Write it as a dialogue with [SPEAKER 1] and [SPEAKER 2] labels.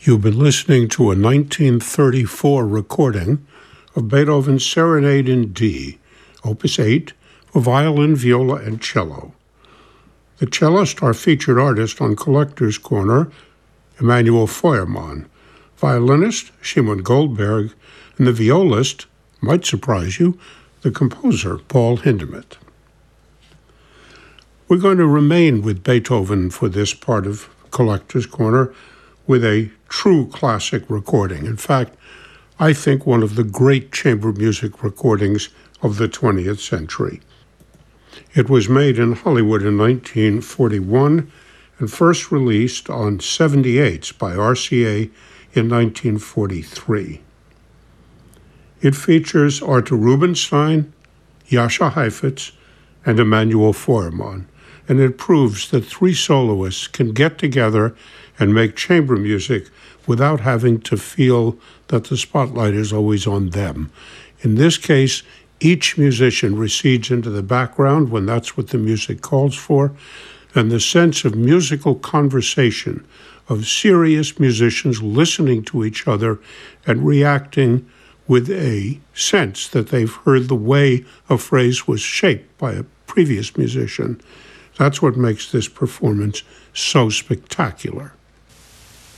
[SPEAKER 1] You've been listening to a 1934 recording of Beethoven's Serenade in D, Opus 8, for violin, viola, and cello. The cellist, our featured artist on Collector's Corner, Emanuel Feuermann, violinist, Shimon Goldberg, and the violist, might surprise you, the composer, Paul Hindemith. We're going to remain with Beethoven for this part of Collector's Corner with a true classic recording. In fact, I think one of the great chamber music recordings of the 20th century. It was made in Hollywood in 1941 and first released on 78s by RCA in 1943. It features Artur Rubinstein, Jascha Heifetz, and Emanuel Feuermann, and it proves that three soloists can get together and make chamber music without having to feel that the spotlight is always on them. In this case, each musician recedes into the background when that's what the music calls for, and the sense of musical conversation, of serious musicians listening to each other and reacting with a sense that they've heard the way a phrase was shaped by a previous musician. That's what makes this performance so spectacular.